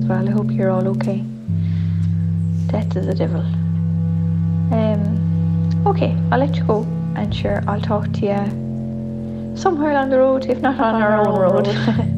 as well. I hope you're all okay. Death is a devil. Okay, I'll let you go, and sure, I'll talk to you somewhere along the road, if not on our own road.